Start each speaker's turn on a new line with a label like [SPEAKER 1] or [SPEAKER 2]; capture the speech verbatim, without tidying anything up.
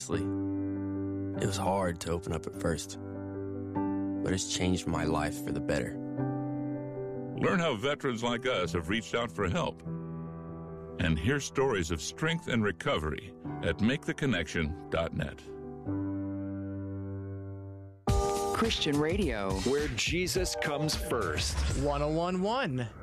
[SPEAKER 1] It was hard to open up at first, but it's changed my life for the better.
[SPEAKER 2] Learn how veterans like us have reached out for help. And hear stories of strength and recovery at make the connection dot net.
[SPEAKER 3] Christian radio,
[SPEAKER 4] where Jesus comes first.
[SPEAKER 5] one oh one point one